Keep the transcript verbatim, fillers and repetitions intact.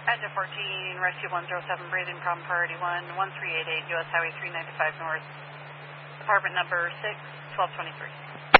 Agent fourteen, Rescue one zero seven, breathing problem priority one, one three eight eight, U S Highway three ninety-five North, apartment number six, twelve twenty-three.